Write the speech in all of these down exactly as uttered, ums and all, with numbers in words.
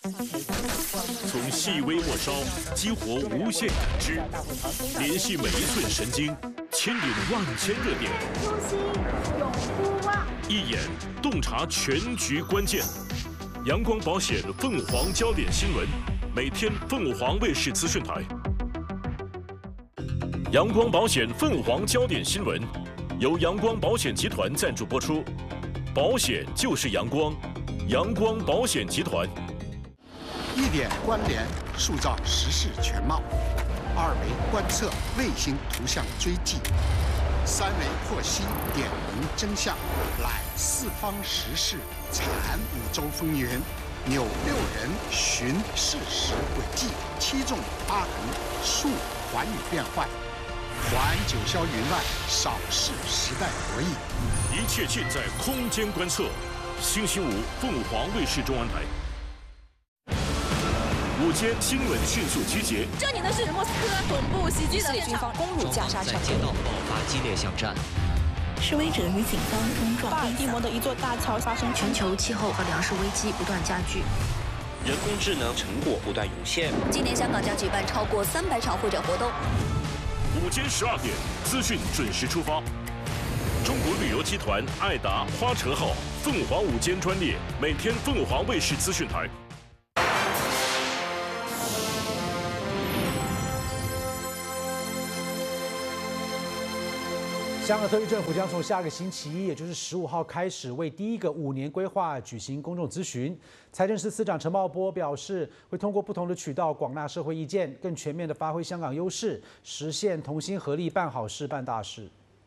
从细微末梢激活无限感知，联系每一寸神经，牵引万千热点。 初心永不忘， 一眼洞察全局关键。阳光保险凤凰焦点新闻，每天凤凰卫视资讯台。阳光保险凤凰焦点新闻由阳光保险集团赞助播出，保险就是阳光，阳光保险集团。 一点关联，塑造时事全貌；二维观测，卫星图像追迹；三维获悉，点明真相。揽四方时事，产五洲风云，扭六人，寻事实轨迹，七纵八横，述寰宇变幻。环九霄云外，扫视时代博弈。 一切尽在空间观测。星期五，凤凰卫视中文台。午间新闻迅速集结。 这里呢是莫斯科总部袭击的军方攻入加沙城， 街道爆发激烈巷战。 示威者与警方冲撞。 巴尔的摩的一座大桥发生全球气候和粮食危机不断加剧， 人工智能成果不断涌现。 今年香港将举办超过三百场会展活动。 午间十二点，资讯准时出发。中国旅游集团爱达花车号凤凰午间专列，每天凤凰卫视资讯台。 香港特区政府将从下个星期一，也就是十五号开始，为第一个五年规划举行公众咨询。财政司司长陈茂波表示，会通过不同的渠道广纳社会意见，更全面地发挥香港优势，实现同心合力办好事、办大事。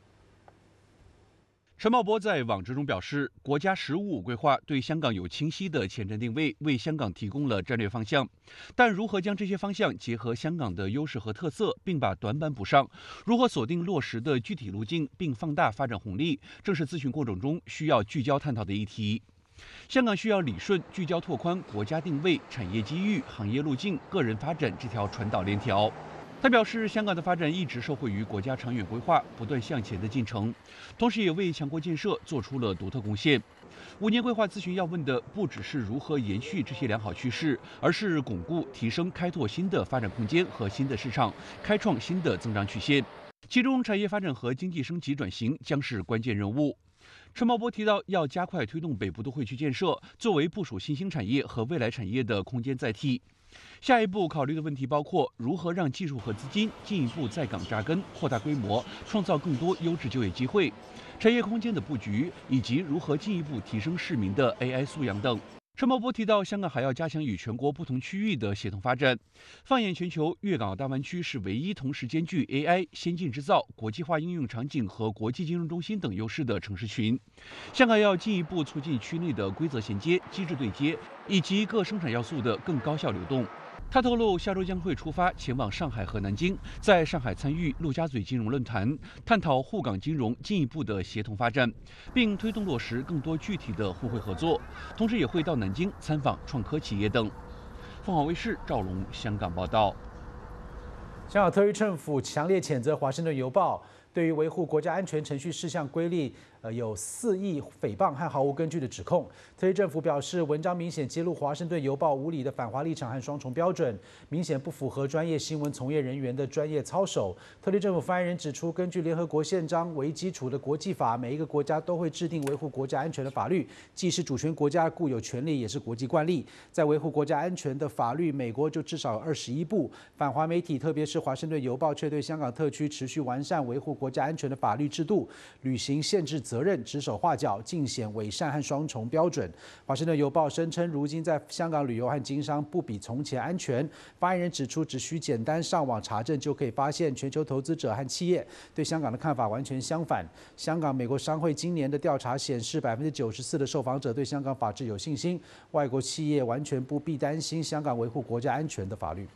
陈茂波在网志中表示，国家“十五五”规划对香港有清晰的前瞻定位，为香港提供了战略方向。但如何将这些方向结合香港的优势和特色，并把短板补上，如何锁定落实的具体路径，并放大发展红利，正是咨询过程中需要聚焦探讨的议题。香港需要理顺聚焦拓宽国家定位、产业机遇、行业路径、个人发展这条传导链条。他表示，香港的发展一直受惠于国家长远规划不断向前的进程，同时也为强国建设做出了独特贡献。五年规划咨询要问的不只是如何延续这些良好趋势，而是巩固、提升、开拓新的发展空间和新的市场，开创新的增长曲线。其中，产业发展和经济升级转型将是关键任务。陈茂波提到，要加快推动北部都会区建设，作为部署新兴产业和未来产业的空间载体。下一步考虑的问题包括如何让技术和资金进一步在港扎根、扩大规模，创造更多优质就业机会；产业空间的布局，以及如何进一步提升市民的 A I 素养等。陈茂波提到，香港还要加强与全国不同区域的协同发展。放眼全球，粤港澳大湾区是唯一同时兼具 A I、先进制造、国际化应用场景和国际金融中心等优势的城市群。香港要进一步促进区内的规则衔接、机制对接，以及各生产要素的更高效流动。他透露，下周将会出发前往上海和南京，在上海参与陆家嘴金融论坛，探讨沪港金融进一步的协同发展，并推动落实更多具体的互惠合作。同时，也会到南京参访创科企业等。凤凰卫视赵龙香港报道。 香港特区政府强烈谴责《华盛顿邮报》对于维护国家安全程序事项规例，呃，有肆意诽谤和毫无根据的指控。特区政府表示，文章明显揭露《华盛顿邮报》无理的反华立场和双重标准，明显不符合专业新闻从业人员的专业操守。特区政府发言人指出，根据联合国宪章为基础的国际法，每一个国家都会制定维护国家安全的法律，既是主权国家固有权利，也是国际惯例。在维护国家安全的法律，美国就至少有二十一部。反华媒体，特别是《华盛顿邮报》，却对香港特区持续完善维护国家安全的法律制度，履行限制责任，指手画脚，尽显伪善和双重标准。华盛顿邮报声称，如今在香港旅游和经商不比从前安全。发言人指出，只需简单上网查证就可以发现，全球投资者和企业对香港的看法完全相反。香港美国商会今年的调查显示，百分之九十四的受访者对香港法治有信心，外国企业完全不必担心香港维护国家安全的法律。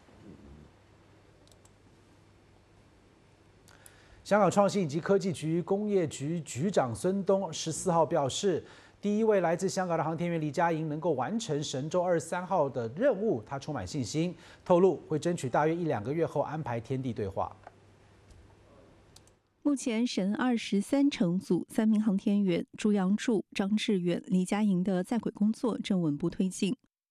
香港创新及科技局工业局局长孙东十四号表示，第一位来自香港的航天员李嘉莹能够完成神舟二十三号的任务，他充满信心，透露会争取大约一两个月后安排天地对话。 目前神二十三乘组三名航天员朱杨柱、张志远、李嘉莹的在轨工作正稳步推进。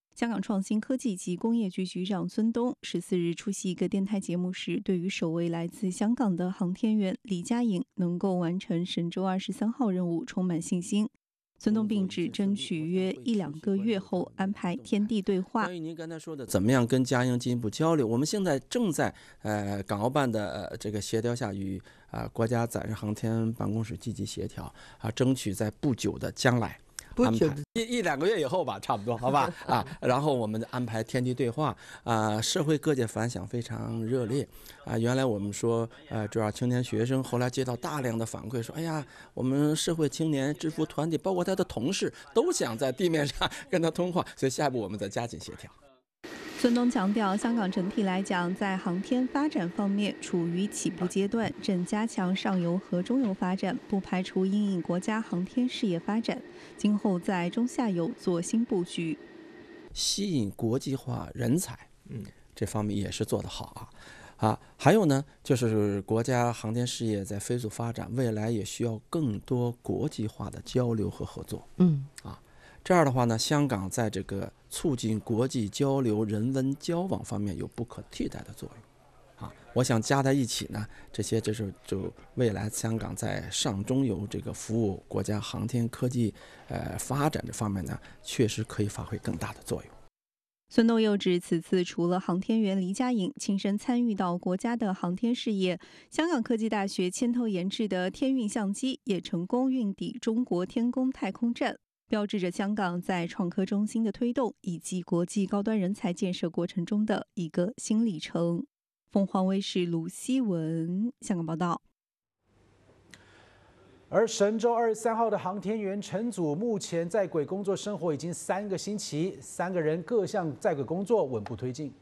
香港创新科技及工业局局长孙东十四日出席一个电台节目时，对于首位来自香港的航天员李佳颖能够完成神舟二十三号任务充满信心。孙东并指，争取约一两个月后安排天地对话。 关于您刚才说的，怎么样跟佳颖进一步交流？我们现在正在呃港澳办的、呃、这个协调下，与啊、呃、国家载人航天办公室积极协调啊，争取在不久的将来。安排一一两个月以后吧，差不多，好吧啊，然后我们安排天地对话啊，社会各界反响非常热烈啊。原来我们说呃主要青年学生，后来接到大量的反馈说，哎呀，我们社会青年制服团体，包括他的同事，都想在地面上跟他通话，所以下一步我们再加紧协调。 孙东强调，香港整体来讲，在航天发展方面处于起步阶段，正加强上游和中游发展，不排除因应国家航天事业发展，今后在中下游做新布局， 吸引国际化人才，嗯，这方面也是做得好啊。啊，还有呢，就是国家航天事业在飞速发展，未来也需要更多国际化的交流和合作，嗯，啊。这样的话呢，香港在这个促进国际交流、人文交往方面有不可替代的作用，啊，我想加在一起呢，这些就是就未来香港在上中游这个服务国家航天科技呃发展这方面呢，确实可以发挥更大的作用。 孙东又指，此次除了航天员李佳颖亲身参与到国家的航天事业，香港科技大学牵头研制的天运相机也成功运抵中国天宫太空站，标志着香港在创科中心的推动以及国际高端人才建设过程中的一个新里程。凤凰卫视卢希文香港报道。 而神舟二十三号的航天员陈祖目前在轨工作生活已经三个星期，三个人各项在轨工作稳步推进。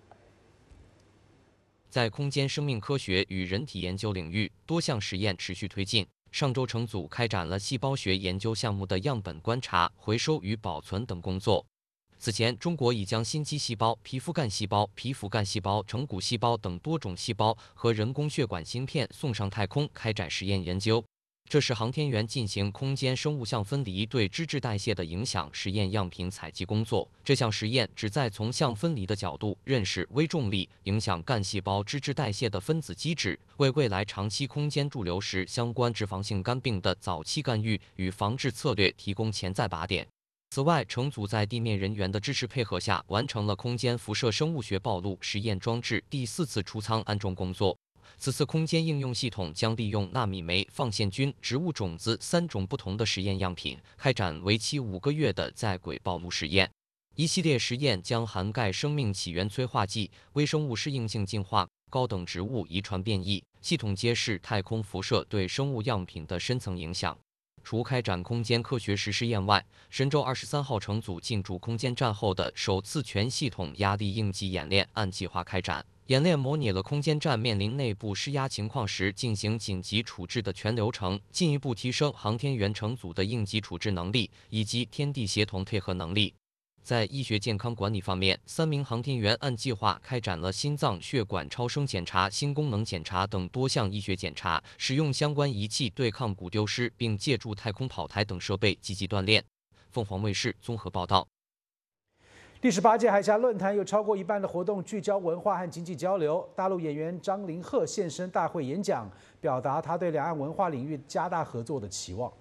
在空间生命科学与人体研究领域，多项实验持续推进。上周成组开展了细胞学研究项目的样本观察、回收与保存等工作。此前，中国已将心肌细胞、皮肤干细胞、皮肤干细胞、成骨细胞等多种细胞和人工血管芯片送上太空，开展实验研究。这是航天员进行空间生物相分离对脂质代谢的影响实验样品采集工作。这项实验旨在从相分离的角度认识微重力影响干细胞脂质代谢的分子机制，为未来长期空间驻留时相关脂肪性肝病的早期干预与防治策略提供潜在靶点。此外，成组在地面人员的支持配合下，完成了空间辐射生物学暴露实验装置第四次出舱安装工作。此次空间应用系统将利用纳米酶、放线菌、植物种子三种不同的实验样品，开展为期五个月的在轨暴露实验。一系列实验将涵盖生命起源催化剂、微生物适应性进化、高等植物遗传变异、系统揭示太空辐射对生物样品的深层影响。除开展空间科学实试验外，神舟二十三号成组进驻空间站后的首次全系统压力应急演练按计划开展。演练模拟了空间站面临内部施压情况时进行紧急处置的全流程，进一步提升航天员成组的应急处置能力以及天地协同配合能力。在医学健康管理方面，三名航天员按计划开展了心脏血管超声检查、心功能检查等多项医学检查，使用相关仪器对抗骨丢失，并借助太空跑台等设备积极锻炼。凤凰卫视综合报道。 第十八届海峡论坛有超过一半的活动聚焦文化和经济交流。大陆演员张凌赫现身大会演讲，表达他对两岸文化领域加大合作的期望。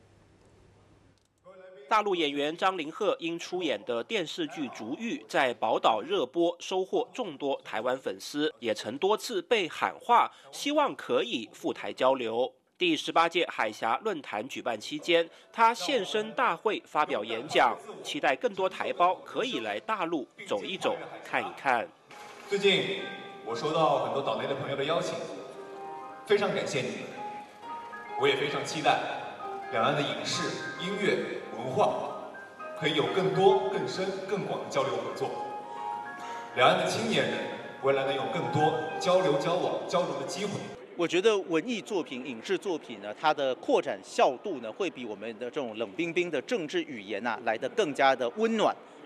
大陆演员张凌赫因出演的电视剧《逐玉》在宝岛热播，收获众多台湾粉丝，也曾多次被喊话，希望可以赴台交流。第十八届海峡论坛举办期间，他现身大会发表演讲，期待更多台胞可以来大陆走一走、看一看。 最近我收到很多岛内的朋友的邀请，非常感谢你们。我也非常期待两岸的影视、音乐、文化可以有更多、更深、更广的交流合作。两岸的青年人未来能有更多交流、交往、交流的机会。 我觉得文艺作品、影视作品呢，它的扩展效度呢，会比我们的这种冷冰冰的政治语言啊来得更加的温暖，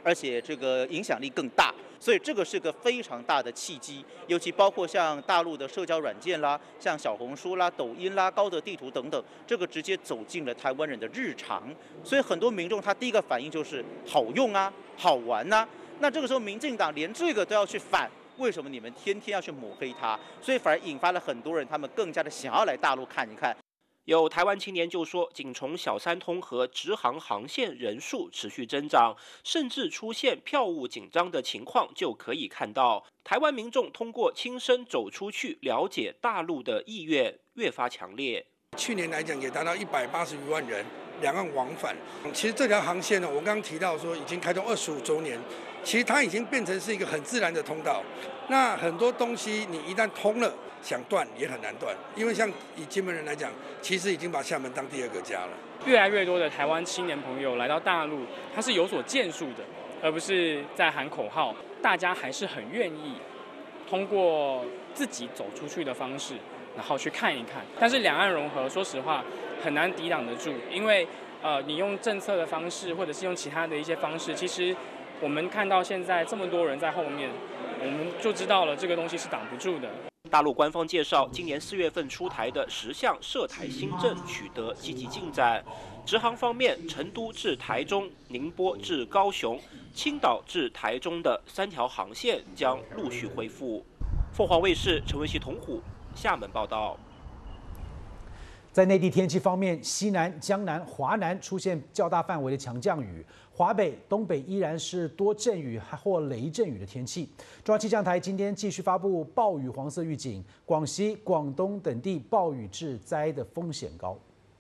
而且这个影响力更大。所以这个是个非常大的契机，尤其包括像大陆的社交软件啦，像小红书啦、抖音啦、高德地图等等，这个直接走进了台湾人的日常。所以很多民众他第一个反应就是好用啊、好玩啊。那这个时候民进党连这个都要去反，为什么你们天天要去抹黑他？所以反而引发了很多人他们更加的想要来大陆看一看。 有台湾青年就说，仅从小三通和直航航线人数持续增长，甚至出现票务紧张的情况，就可以看到台湾民众通过亲身走出去了解大陆的意愿越发强烈。 去年来讲也达到一百八十余万人两岸往返。其实这条航线呢，我刚刚提到说已经开通二十五周年，其实它已经变成是一个很自然的通道。那很多东西你一旦通了，想断也很难断，因为像以金门人来讲，其实已经把厦门当第二个家了。 越来越多的台湾青年朋友来到大陆，他是有所建树的，而不是在喊口号。大家还是很愿意通过自己走出去的方式，然后去看一看。但是两岸融合，说实话很难抵挡得住，因为呃，你用政策的方式，或者是用其他的一些方式，其实我们看到现在这么多人在后面，我们就知道了这个东西是挡不住的。 大陆官方介绍，今年四月份出台的十项涉台新政取得积极进展。直航方面，成都至台中、宁波至高雄、青岛至台中的三条航线将陆续恢复。凤凰卫视陈文熙、童虎厦门报道。 在内地天气方面，西南、江南、华南出现较大范围的强降雨，华北、东北依然是多阵雨或雷阵雨的天气。中央气象台今天继续发布暴雨黄色预警，广西、广东等地暴雨致灾的风险高。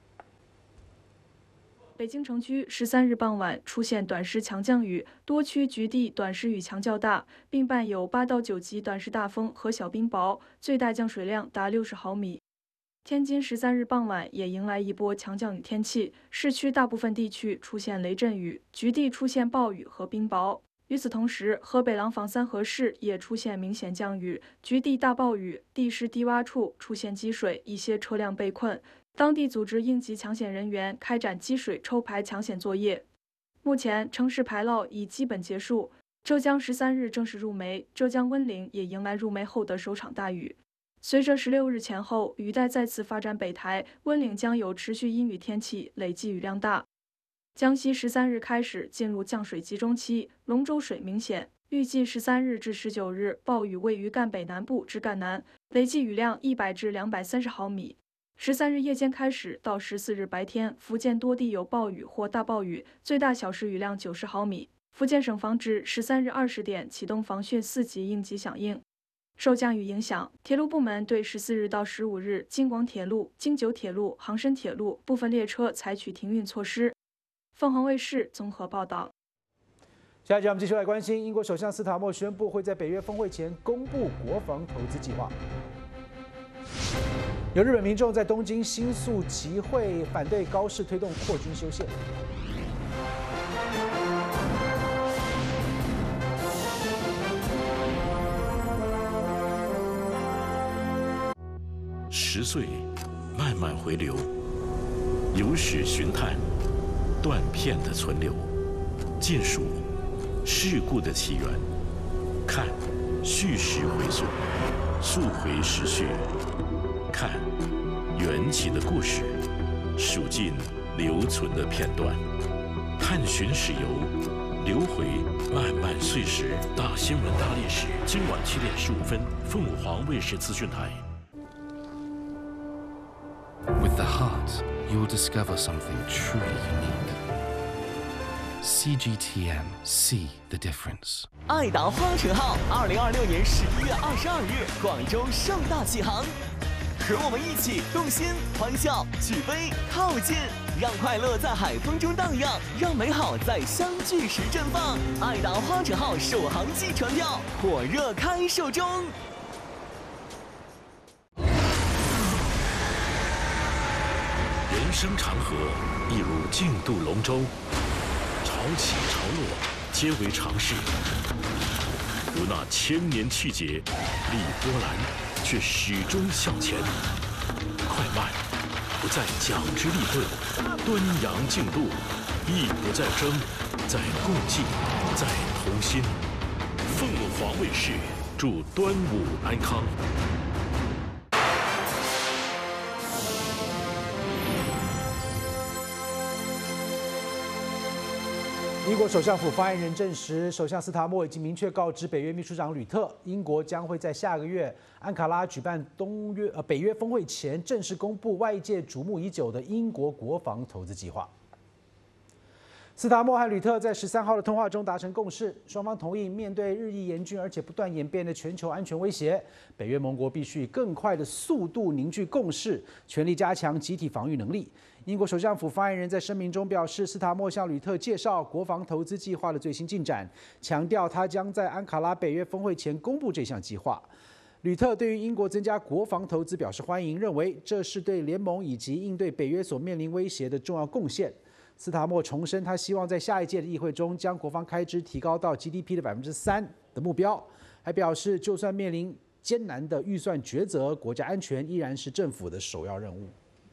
北京城区十三日傍晚出现短时强降雨，多区局地短时雨强较大，并伴有八到九级短时大风和小冰雹，最大降水量达六十毫米。天津十三日傍晚也迎来一波强降雨天气，市区大部分地区出现雷阵雨，局地出现暴雨和冰雹。与此同时，河北廊坊三河市也出现明显降雨，局地大暴雨，地势低洼处出现积水，一些车辆被困。当地组织应急抢险人员开展积水抽排抢险作业。目前，城市排涝已基本结束。浙江十三日正式入梅，浙江温岭也迎来入梅后的首场大雨。随着十六日前后雨带再次发展北台，温岭将有持续阴雨天气，累计雨量大。江西十三日开始进入降水集中期，龙舟水明显，预计十三日至十九日暴雨位于赣北南部至赣南，累计雨量一百至两百三十毫米。十三日夜间开始到十四日白天，福建多地有暴雨或大暴雨，最大小时雨量九十毫米。福建省防指十三日二十点启动防汛四级应急响应。受降雨影响，铁路部门对十四日到十五日京广铁路、京九铁路、杭深铁路部分列车采取停运措施。凤凰卫视综合报道。 下一节我们继续来关心，英国首相斯塔默宣布会在北约峰会前公布国防投资计划。有日本民众在东京新宿集会，反对高市推动扩军修宪。 十岁，慢慢回流，有史寻探，断片的存留，尽数事故的起源，看叙事回溯，溯回时序，看缘起的故事，数尽留存的片段，探寻史游，流回漫漫岁时。大新闻大历史，今晚七点十五分，凤凰卫视资讯台。 With the heart, you'll discover something truly unique. C G T M, see the difference. 爱达花城号二零二六年十一月二十二日广州盛大启航，和我们一起动心、欢笑、举杯、靠近，让快乐在海风中荡漾，让美好在相聚时绽放。爱达花城号首航季船票火热开售中。 人生长河，一如竞渡龙舟，潮起潮落，皆为常事。如那千年气节，历波澜，却始终向前。快慢，不再讲之立顿，端阳竞渡，亦不再争，在共济。 在同心。凤凰卫视祝端午安康。 英国首相府发言人证实，首相斯塔默已经明确告知北约秘书长吕特，英国将会在下个月安卡拉举办东约呃北约峰会前，正式公布外界瞩目已久的英国国防投资计划。斯塔默和吕特在十三号的通话中达成共识，双方同意面对日益严峻而且不断演变的全球安全威胁，北约盟国必须以更快的速度凝聚共识，全力加强集体防御能力。英国首相府发言人在声明中表示，斯塔默向吕特介绍国防投资计划的最新进展，强调他将在安卡拉北约峰会前公布这项计划。吕特对于英国增加国防投资表示欢迎，认为这是对联盟以及应对北约所面临威胁的重要贡献。斯塔默重申，他希望在下一届的议会中将国防开支提高到 G D P 的百分之三的目标，还表示，就算面临艰难的预算抉择，国家安全依然是政府的首要任务。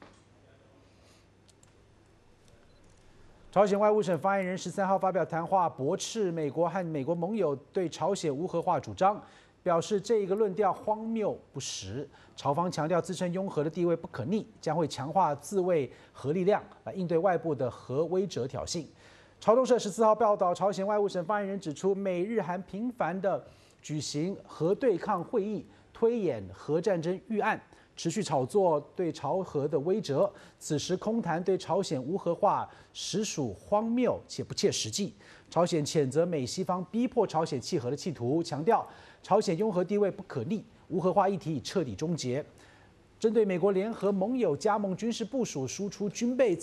朝鲜外务省发言人十三号发表谈话，驳斥美国和美国盟友对朝鲜无核化主张，表示这一个论调荒谬不实。朝方强调自称拥核的地位不可逆，将会强化自卫核力量来应对外部的核威慑挑衅。朝中社十四号报道，朝鲜外务省发言人指出，美日韩频繁的举行核对抗会议，推演核战争预案，持续炒作对朝核的威慑，此时空谈对朝鲜无核化实属荒谬且不切实际。朝鲜谴责美西方逼迫朝鲜弃核的企图，强调朝鲜拥核地位不可逆，无核化议题已彻底终结。针对美国联合盟友加盟军事部署、输出军备。